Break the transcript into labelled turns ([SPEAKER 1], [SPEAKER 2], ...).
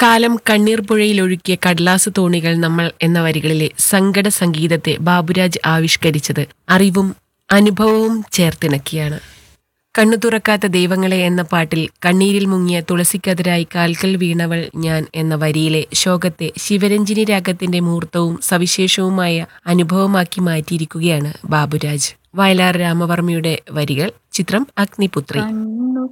[SPEAKER 1] കാലം കണ്ണീർ പുഴയിലൊഴുക്കിയ കടലാസ് തോണികൾ നമ്മൾ എന്ന വരികളിലെ സങ്കട സംഗീതത്തെ ബാബുരാജ് ആവിഷ്കരിച്ചത് അറിവും അനുഭവവും ചേർത്തിണക്കിയാണ്. കണ്ണു തുറക്കാത്ത ദൈവങ്ങളെ എന്ന പാട്ടിൽ കണ്ണീരിൽ മുങ്ങിയ തുളസിക്കതിരായി കാൽക്കൽ വീണവൾ ഞാൻ എന്ന വരിയിലെ ശോകത്തെ ശിവരഞ്ജിനി രാഗത്തിന്റെ മൂർത്തവും സവിശേഷവുമായ അനുഭവമാക്കി മാറ്റിയിരിക്കുകയാണ് ബാബുരാജ്. വയലാർ രാമവർമ്മയുടെ വരികൾ. ചിത്രം അഗ്നിപുത്രി.